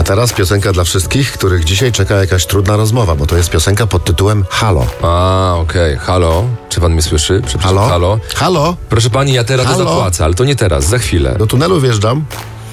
A teraz piosenka dla wszystkich, których dzisiaj czeka jakaś trudna rozmowa, bo to jest piosenka pod tytułem Halo. Okej. Halo? Czy pan mnie słyszy? Przepraszam, Halo? halo? Halo? Proszę pani, ja teraz to Halo? zapłacę, ale to nie teraz, za chwilę. Do tunelu wjeżdżam.